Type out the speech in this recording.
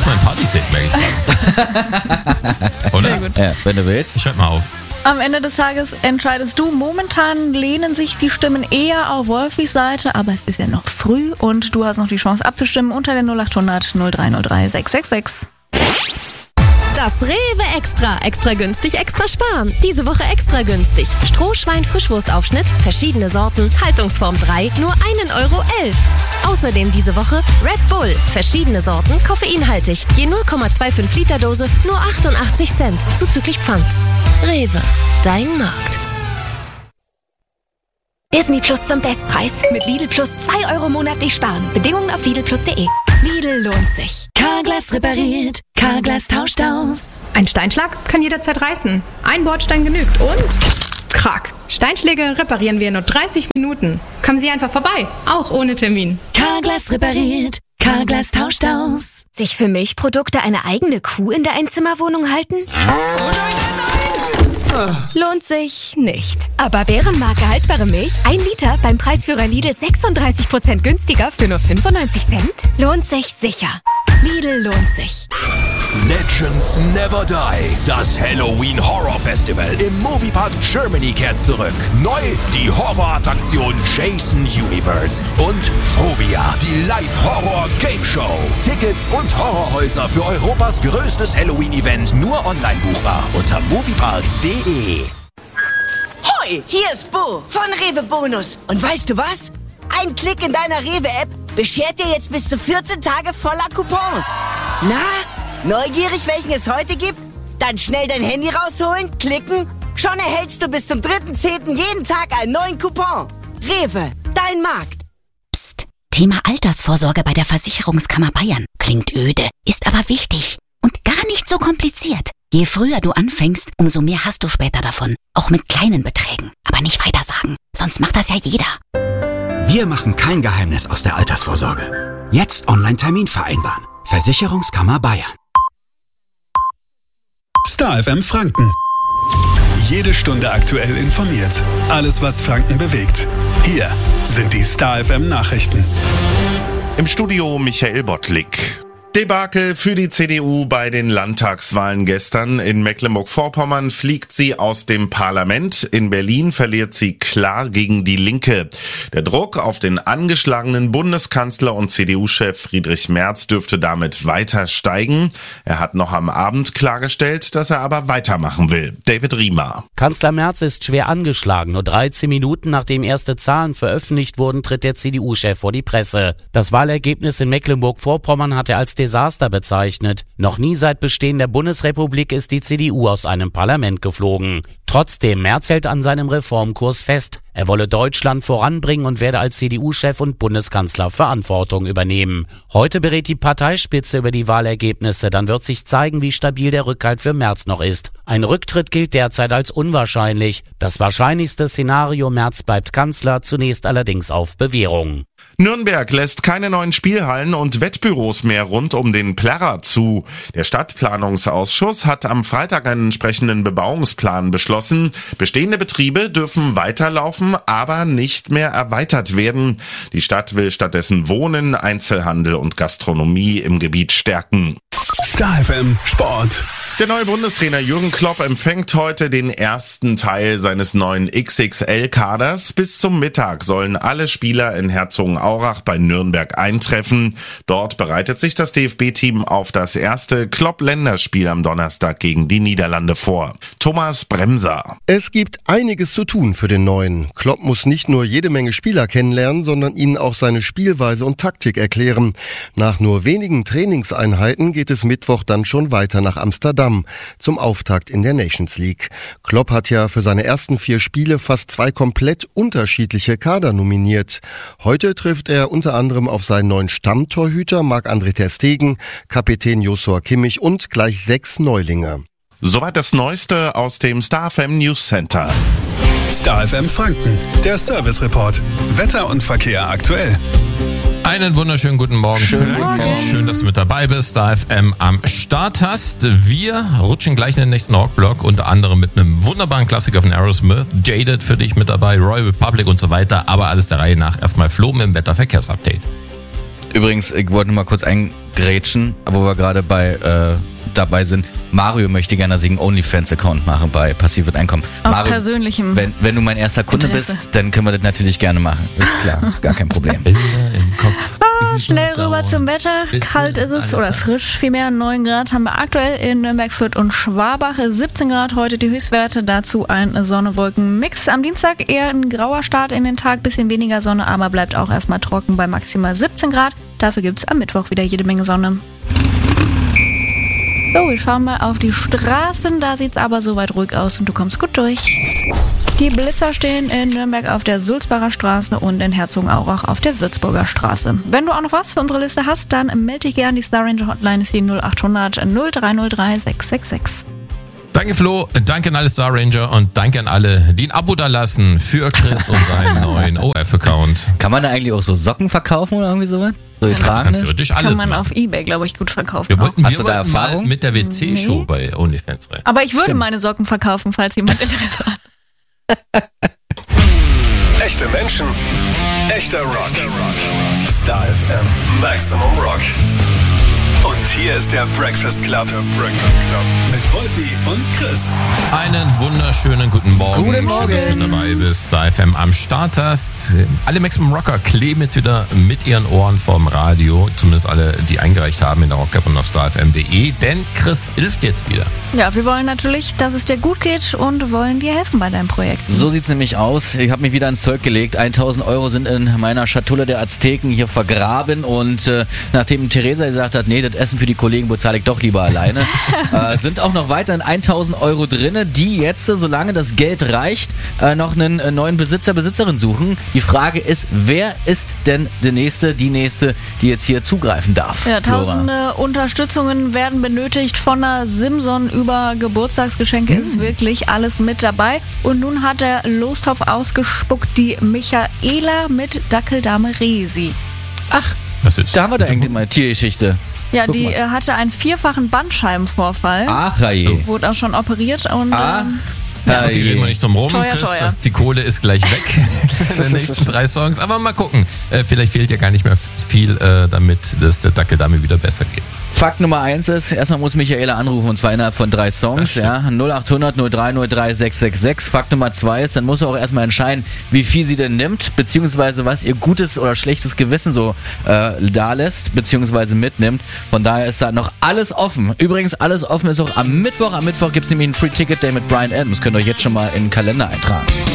heute mein Partytipp, merke ich gerade. Oder? Sehr gut. Ja, wenn du willst. Schreib mal auf. Am Ende des Tages entscheidest du. Momentan lehnen sich die Stimmen eher auf Wolfis Seite, aber es ist ja noch früh und du hast noch die Chance abzustimmen unter der 0800 0303 666. Das Rewe Extra. Extra günstig, extra sparen. Diese Woche extra günstig. Strohschwein Frischwurstaufschnitt, verschiedene Sorten, Haltungsform 3, nur 1,11 €. Außerdem diese Woche Red Bull, verschiedene Sorten, koffeinhaltig. Je 0,25 Liter Dose, nur 88 Cent, zuzüglich Pfand. Rewe, dein Markt. Disney Plus zum Bestpreis. Mit Lidl Plus 2 € monatlich sparen. Bedingungen auf lidl+de. Lidl lohnt sich. Carglass repariert. Carglass tauscht aus. Ein Steinschlag kann jederzeit reißen. Ein Bordstein genügt und... Krack. Steinschläge reparieren wir in nur 30 Minuten. Kommen Sie einfach vorbei. Auch ohne Termin. Carglass repariert. Carglass tauscht aus. Sich für Milchprodukte eine eigene Kuh in der Einzimmerwohnung halten? Lohnt sich nicht. Aber Bärenmarke haltbare Milch, 1 Liter beim Preisführer Lidl 36% günstiger für nur 95 Cent? Lohnt sich sicher. Lidl lohnt sich. Legends Never Die. Das Halloween Horror Festival im Moviepark Germany kehrt zurück. Neu die Horrorattraktion Jason Universe und Phobia, die Live-Horror-Game-Show. Tickets und Horrorhäuser für Europas größtes Halloween-Event nur online buchbar unter moviepark.de. Hoi, hier ist Bo von Rewe Bonus. Und weißt du was? Ein Klick in deiner Rewe-App beschert dir jetzt bis zu 14 Tage voller Coupons. Na, neugierig, welchen es heute gibt? Dann schnell dein Handy rausholen, klicken. Schon erhältst du bis zum 3.10. jeden Tag einen neuen Coupon. Rewe, dein Markt. Psst. Thema Altersvorsorge bei der Versicherungskammer Bayern. Klingt öde, ist aber wichtig und gar nicht so kompliziert. Je früher du anfängst, umso mehr hast du später davon. Auch mit kleinen Beträgen. Aber nicht weitersagen, sonst macht das ja jeder. Wir machen kein Geheimnis aus der Altersvorsorge. Jetzt Online-Termin vereinbaren. Versicherungskammer Bayern. Star FM Franken. Jede Stunde aktuell informiert. Alles, was Franken bewegt. Hier sind die Star FM Nachrichten. Im Studio Michael Bottlik. Debakel für die CDU bei den Landtagswahlen gestern. In Mecklenburg-Vorpommern fliegt sie aus dem Parlament. In Berlin verliert sie klar gegen die Linke. Der Druck auf den angeschlagenen Bundeskanzler und CDU-Chef Friedrich Merz dürfte damit weiter steigen. Er hat noch am Abend klargestellt, dass er aber weitermachen will. David Riemer. Kanzler Merz ist schwer angeschlagen. Nur 13 Minuten nachdem erste Zahlen veröffentlicht wurden, tritt der CDU-Chef vor die Presse. Das Wahlergebnis in Mecklenburg-Vorpommern hat er als Desaster bezeichnet. Noch nie seit Bestehen der Bundesrepublik ist die CDU aus einem Parlament geflogen. Trotzdem, Merz hält an seinem Reformkurs fest. Er wolle Deutschland voranbringen und werde als CDU-Chef und Bundeskanzler Verantwortung übernehmen. Heute berät die Parteispitze über die Wahlergebnisse. Dann wird sich zeigen, wie stabil der Rückhalt für Merz noch ist. Ein Rücktritt gilt derzeit als unwahrscheinlich. Das wahrscheinlichste Szenario: Merz bleibt Kanzler, zunächst allerdings auf Bewährung. Nürnberg lässt keine neuen Spielhallen und Wettbüros mehr rund um den Plärrer zu. Der Stadtplanungsausschuss hat am Freitag einen entsprechenden Bebauungsplan beschlossen. Bestehende Betriebe dürfen weiterlaufen, aber nicht mehr erweitert werden. Die Stadt will stattdessen Wohnen, Einzelhandel und Gastronomie im Gebiet stärken. Star FM Sport. Der neue Bundestrainer Jürgen Klopp empfängt heute den ersten Teil seines neuen XXL-Kaders. Bis zum Mittag sollen alle Spieler in Herzogenaurach bei Nürnberg eintreffen. Dort bereitet sich das DFB-Team auf das erste Klopp-Länderspiel am Donnerstag gegen die Niederlande vor. Thomas Bremser. Es gibt einiges zu tun für den Neuen. Klopp muss nicht nur jede Menge Spieler kennenlernen, sondern ihnen auch seine Spielweise und Taktik erklären. Nach nur wenigen Trainingseinheiten geht es Mittwoch dann schon weiter nach Amsterdam zum Auftakt in der Nations League. Klopp hat ja für seine ersten 4 Spiele fast 2 komplett unterschiedliche Kader nominiert. Heute trifft er unter anderem auf seinen neuen Stammtorhüter Marc-André ter Stegen, Kapitän Joshua Kimmich und gleich 6 Neulinge. Soweit das Neueste aus dem Star FM News Center. Star FM Franken, der Service Report. Wetter und Verkehr aktuell. Einen wunderschönen guten Morgen. Schön, dass du mit dabei bist. Star FM am Start hast. Wir rutschen gleich in den nächsten Rockblock, unter anderem mit einem wunderbaren Klassiker von Aerosmith, Jaded für dich mit dabei, Royal Republic und so weiter. Aber alles der Reihe nach. Erstmal Flo mit dem Wetterverkehrsupdate. Übrigens, ich wollte nur mal kurz eingrätschen, wo wir gerade dabei sind. Mario möchte gerne, dass ich einen OnlyFans-Account mache bei Passives Einkommen. Aus Mario, persönlichem wenn du mein erster Kunde Interesse bist, dann können wir das natürlich gerne machen. Ist klar, gar kein Problem. Bilder im Kopf. Schnell rüber zum Wetter. Kalt ist es, oder frisch vielmehr. 9 Grad haben wir aktuell in Nürnberg, Fürth und Schwabach. 17 Grad heute die Höchstwerte. Dazu ein Sonne-Wolken-Mix. Am Dienstag eher ein grauer Start in den Tag. Bisschen weniger Sonne, aber bleibt auch erstmal trocken bei maximal 17 Grad. Dafür gibt's am Mittwoch wieder jede Menge Sonne. So, wir schauen mal auf die Straßen. Da sieht's aber soweit ruhig aus und du kommst gut durch. Die Blitzer stehen in Nürnberg auf der Sulzbacher Straße und in Herzogenaurach auf der Würzburger Straße. Wenn du auch noch was für unsere Liste hast, dann melde dich gerne. Die Star Ranger Hotline ist die 0800 0303 666. Danke Flo, danke an alle Star Ranger und danke an alle, die ein Abo da lassen für Chris und seinen neuen OF-Account. Kann man da eigentlich auch so Socken verkaufen oder irgendwie sowas? So getragen? Kannst theoretisch alles Kann man machen. auf Ebay, glaube ich, gut verkaufen. Hast du da Erfahrung? Mit der WC-Show bei OnlyFans rein. Aber ich würde meine Socken verkaufen, falls jemand Interesse hat. Echte Menschen, echter Rock. Star FM Maximum Rock. Und hier ist der Breakfast Club. Mit Wolfi und Chris. Einen wunderschönen guten Morgen. Guten Morgen. Schön, dass du mit dabei bist. Star FM am Start hast. Alle Maximum Rocker kleben jetzt wieder mit ihren Ohren vorm Radio. Zumindest alle, die eingereicht haben in der Rock-App und auf starfm.de. Denn Chris hilft jetzt wieder. Ja, wir wollen natürlich, dass es dir gut geht und wollen dir helfen bei deinem Projekt. So sieht's nämlich aus. Ich habe mich wieder ins Zeug gelegt. 1000 Euro sind in meiner Schatulle der Azteken hier vergraben. Und nachdem Theresa gesagt hat, nee, das Essen für die Kollegen bezahle ich doch lieber alleine, sind auch noch weiterhin 1000 Euro drinne, die jetzt, solange das Geld reicht, noch einen neuen Besitzerin suchen. Die Frage ist, wer ist denn die nächste, die jetzt hier zugreifen darf? Ja, tausende Unterstützungen werden benötigt, von der Simson über Geburtstagsgeschenke ist wirklich alles mit dabei. Und nun hat der Lostopf ausgespuckt, die Michaela mit Dackeldame Resi. Ach, da haben wir da irgendwie mal Tiergeschichte. Ja, die hatte einen 4-fachen Bandscheibenvorfall. Ach, hey. Wurde auch schon operiert und Ja, okay, reden wir nicht drum rum. Teuer. Die Kohle ist gleich weg in den nächsten 3 Songs. Aber mal gucken. Vielleicht fehlt ja gar nicht mehr viel, damit es der Dackeldame wieder besser geht. Fakt Nummer 1 ist, erstmal muss Michaela anrufen und zwar innerhalb von 3 Songs, ja, 0800 0303 666. Fakt Nummer 2 ist, dann muss er auch erstmal entscheiden, wie viel sie denn nimmt, beziehungsweise was ihr gutes oder schlechtes Gewissen so da lässt, beziehungsweise mitnimmt. Von daher ist da noch alles offen. Übrigens, alles offen ist auch am Mittwoch. Am Mittwoch gibt's nämlich einen Free Ticket Day mit Bryan Adams. Könnt ihr euch jetzt schon mal in den Kalender eintragen.